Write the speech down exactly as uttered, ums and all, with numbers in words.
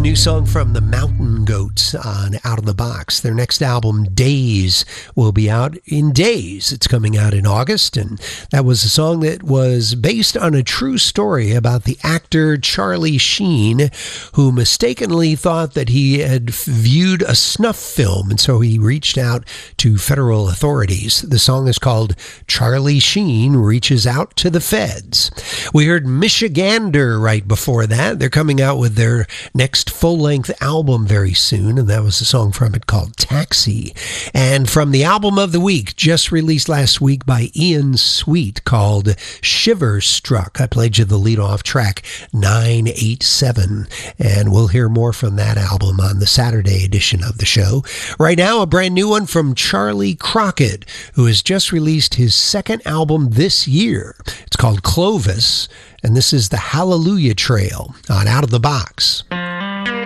new song from the Mountain Goats on Out of the Box. Their next album, Days, will be out in days. It's coming out in August, and that was a song that was based on a true story about the actor Charlie Sheen, who mistakenly thought that he had viewed a snuff film, and so he reached out to federal authorities. The song is called Charlie Sheen Reaches Out to the Feds. We heard Michigander right before that. They're coming out with their next full-length album very soon, and that was a song from it called Taxi. And from the album of the week, just released last week by Ian Sweet, called Shiver Struck. I played you the lead-off track, nine eight seven, and we'll hear more from that album on the Saturday edition of the show. Right now, a brand new one from Charlie Crockett, who has just released his second album this year. It's called Clovis, and this is the Hallelujah Trail on Out of the Box.